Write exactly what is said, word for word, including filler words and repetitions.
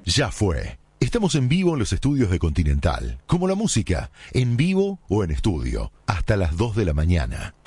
Ya fue. Estamos en vivo en los estudios de Continental. Como la música, en vivo o en estudio, hasta las dos de la mañana.